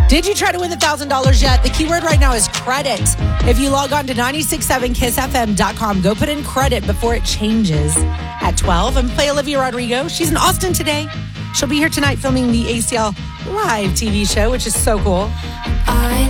Did you try to win the $1,000 yet? The keyword right now is credit. If you log on to 967kissfm.com, go put in credit before it changes at 12 and play Olivia Rodrigo. She's in Austin today. She'll be here tonight filming the ACL live TV show, which is so cool.